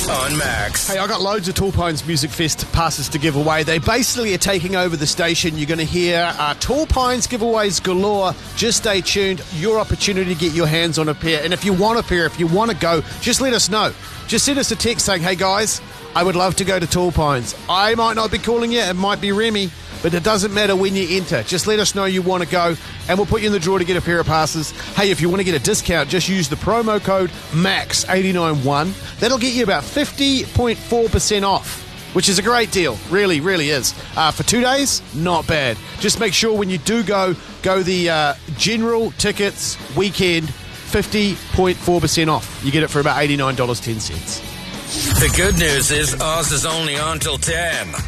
on Max. Hey, I got loads of Tall Pines Music Fest passes to give away. They basically are taking over the station. You're going to hear Tall Pines giveaways galore. Just stay tuned. Your opportunity to get your hands on a pair. And if you want a pair, if you want to go, just let us know. Just send us a text saying, hey guys, I would love to go to Tall Pines. I might not be calling you. It might be Remy. But it doesn't matter when you enter. Just let us know you want to go, and we'll put you in the draw to get a pair of passes. Hey, if you want to get a discount, just use the promo code MAX891. That'll get you about 50.4% off, which is a great deal. Really, really is. For 2 days, not bad. Just make sure when you do go the general tickets weekend, 50.4% off. You get it for about $89.10. The good news is Oz is only on till 10.